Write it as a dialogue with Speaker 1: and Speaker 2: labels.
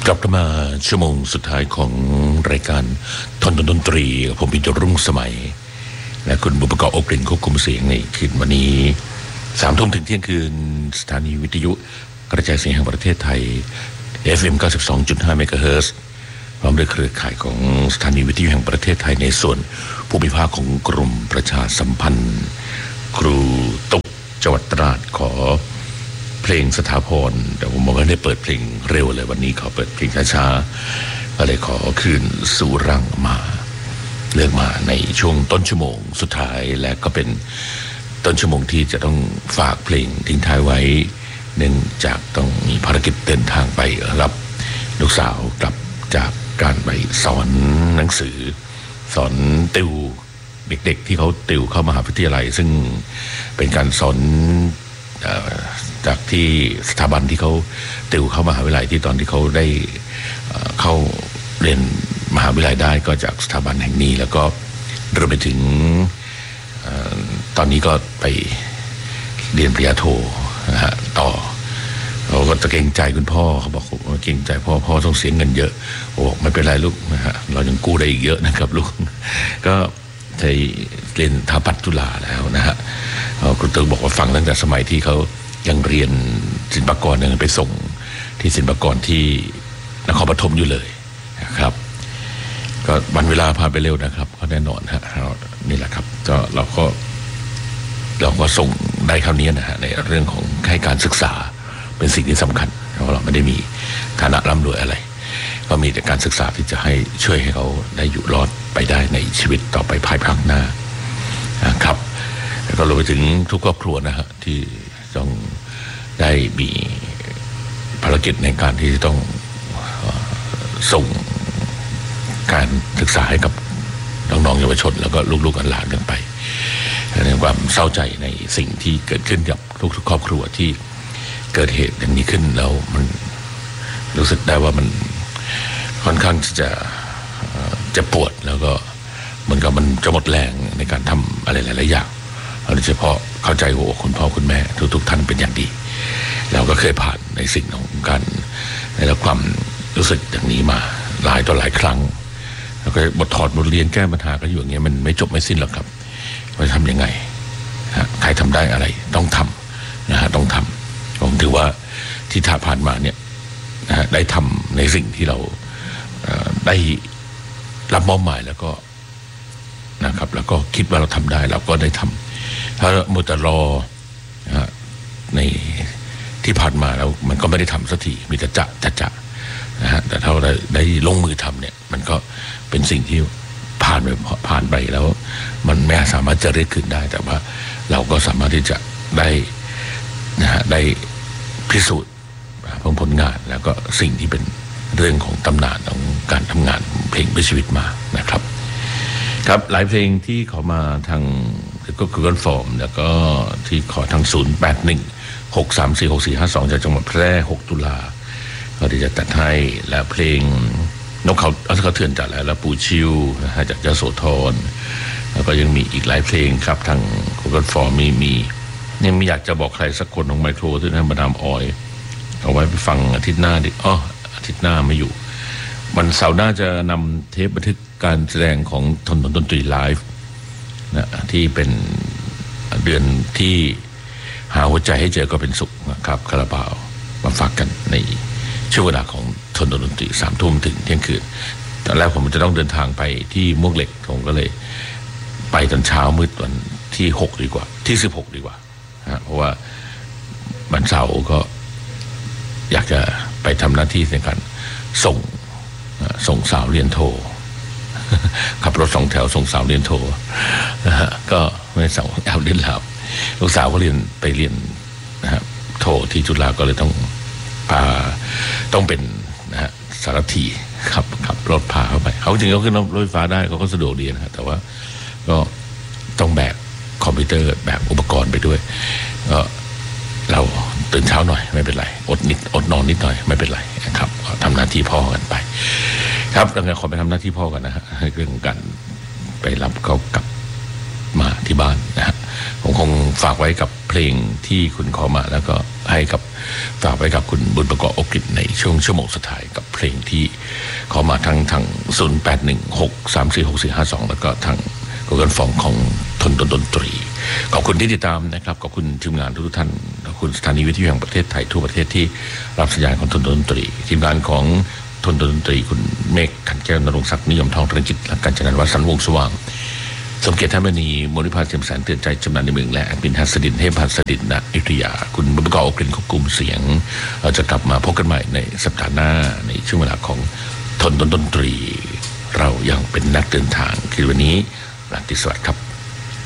Speaker 1: กลับมาชั่วโมงสุดท้ายของรายการทนดนตรีผมพิจรุ่งสมัยและคุณบุปกรอบกลิ่นควบคุมเสียงในคืนวันนี้3 ทุ่มถึงเที่ยงคืนสถานีวิทยุกระจายเสียงแห่งประเทศไทย FM 92.5 เมกะเฮิรตซ์พร้อมด้วยเครือข่ายของสถานีวิทยุแห่งประเทศไทยในส่วนภูมิภาคของกรมประชาสัมพันธ์ครูตุกจังหวัดตราดขอเพลงสถาพรแต่ผมบอกว่าได้เปิดเพลงเร็วเลยวันนี้ขอเปิดเพลงช้าๆก็เลยขอคืนสู่รังมาเลือกมาในช่วงต้นชั่วโมงสุดท้ายและก็เป็นต้นชั่วโมงที่จะต้องฝากเพลงทิ้งท้ายไว้เนื่องจากต้องมีภารกิจเดินทางไปรับลูกสาวกลับจากการไปสอนหนังสือสอนติวเด็กๆที่เขาติวเข้ามหาวิทยาลัยซึ่งเป็นการสอนจากที่สถาบันที่เขาติวเข้ามหาวิทยาลัยที่ตอนที่เขาได้เข้าเรียนมหาวิทยาลัยได้ก็จากสถาบันแห่งนี้แล้วก็รวมไปถึงตอนนี้ก็ไปเรียนปริญญาโทนะฮะต่อเขาก็ตะเกรงใจคุณพ่อเขาบอกเกรงใจพ่อต้องเสียเงินเยอะบอกไม่เป็นไรลูกนะฮะเรายังกู้ได้อีกเยอะนะครับลูกก็ใช้เรียนสถาปัตย์จุฬาแล้วนะฮะคุณตึงบอกว่าฟังตั้งแต่สมัยที่เขายังเรียนศิลปากรยังไปส่งที่ศิลปากรที่นครปฐมอยู่เลยนะครับก็วันเวลาผ่านไปเร็วนะครับก็แน่นอนฮะนี่แหละครับก็เราก็ส่งได้คราวนี้นะฮะในเรื่องของให้การศึกษาเป็นสิ่งที่สำคัญเพราะเราไม่ได้มีฐานะร่ำรวยอะไรก็มีแต่การศึกษาที่จะให้ช่วยให้เขาได้อยู่รอดไปได้ในชีวิตต่อไปภายภาคหน้านะครับแล้วก็รวมไปถึงทุกครอบครัวนะฮะที่ต้องได้มีภารกิจในการที่จะต้องส่งการศึกษาให้กับน้องๆเยาวชนแล้วก็ลูกๆหลานกันไปในความเศร้าใจในสิ่งที่เกิดขึ้นกับทุกๆครอบครัวที่เกิดเหตุอย่างนี้ขึ้นแล้วมันรู้สึกได้ว่ามันค่อนข้างจะปวดแล้วก็เหมือนกับมันจะหมดแรงในการทำอะไรหลายๆอย่างโดยเฉพาะเข้าใจหัวอกคุณพ่อคุณแม่ทุกท่านเป็นอย่างดีเราก็เคยผ่านในสิ่งของการได้รับความรู้สึกอย่างนี้มาหลายต่อหลายครั้งแล้วก็บทเรียนแก้ปัญหากันอยู่อย่างเงี้ยมันไม่จบไม่สิ้นหรอกครับว่าทำยังไงใครทำได้อะไรต้องทำนะฮะต้องทำผมถือว่าที่ผ่านมาเนี่ยนะฮะได้ทำในสิ่งที่เราได้รับมอบหมายแล้วก็นะครับแล้วก็คิดว่าเราทำได้เราก็ได้ทำถ้ามัวแต่รอนะฮะในที่ผ่านมาแล้วมันก็ไม่ได้ทำสักทีมีแต่จะนะฮะแต่ถ้าเราได้ลงมือทำเนี่ยมันก็เป็นสิ่งที่ผ่านไปแล้วมันไม่สามารถจะเรียกคืนได้แต่ว่าเราก็สามารถที่จะได้นะฮะได้พิสูจน์ผลงานแล้วก็สิ่งที่เป็นเรื่องของตำนานของการทำงานเพลงเพื่อชีวิตมานะครับครับหลายเพลงที่ขอมาทางก็คือGoogle Formแล้วก็ที่ขอทาง0816346452จากจังหวัดแพร่6 ตุลาก็ที่จะตัดให้และเพลงนกเขาเถื่อนจัดแล้วปู่ชิวนะฮะจากยโสธรแล้วก็ยังมีอีกหลายเพลงครับทาง Google Form มียังไม่อยากจะบอกใครสักคนของไมโครที่นั่นมาดามออยเอาไว้ไปฟังอาทิตย์หน้าดิอาทิตย์หน้าไม่อยู่วันเสาร์หน้าจะนำเทปบันทึกการแสดงของทนดนตรีไลฟ์นะที่เป็นเดือนที่หาหัวใจให้เจอก็เป็นสุขนะครับคาราบาวมาฝากกันในช่วงเวลาของทนดนตรี3 ทุ่มถึงเที่ยงคืนตอนแรกผมจะต้องเดินทางไปที่มวกเหล็กผมก็เลยไปตอนเช้ามืดวันที่6ดีกว่าที่16ดีกว่าเพราะว่าวันเสาร์ก็อยากจะไปทำหน้าที่ในการส่งสาวเรียนโทขับรถ2 แถวส่งสาวเรียนโทนะฮะก็ไม่สาวเอาเรียนแล้วลูกสาวก็ไปเรียนนะฮะโทที่จุฬาก็เลยต้องเป็นนะฮะสารถีขับรถพาเข้าไปเขาจริงเขาขึ้นรถไฟฟ้าได้เขาก็สะดวกดีนะแต่ว่าก็ต้องแบกคอมพิวเตอร์แบกอุปกรณ์ไปด้วยก็เราตื่นเช้าหน่อยไม่เป็นไรอดนอนนิดหน่อยไม่เป็นไรนะครับทำหน้าที่พ่อกันไปครับแล้วงั้นขอไปทำหน้าที่พ่อกันนะฮะเรื่องการไปรับเขากลับมาที่บ้านนะฮะผมคงฝากไว้กับเพลงที่คุณขอมาแล้วก็ให้กับฝากไว้กับคุณบุญประกอบอกฤษในช่วงชั่วโมงสุดท้ายกับเพลงที่ขอมาทาง0816346452แล้วก็ทางGoogle Form ของทนดนตรีขอบคุณที่ติดตามนะครับขอบคุณทีมงานทุกท่านขอบคุณสถานีวิทยุแห่งประเทศไทยทั่วประเทศที่รับสัญญาณของทนดนตรีทีมงานของทนดนตรีคุณเมฆขันแก้วนรงค์ศักดิ์นิยมทองธนจิตและการจัดงานวัดสันวงสว่างสมเกียรติท่านมณีมณิพาเทียมแสนเตือนใจจำนานในเมืองและบินหัสดินเทพหัสดินณอยุธยาคุณบุญประกอบอกฤษควบคุมเสียงเราจะกลับมาพบกันใหม่ในสัปดาห์หน้าในช่วงเวลาของทนดนตรีเรายังเป็นนักเดินทางคือวันนี้ราตรีสวัสดิ์ครับ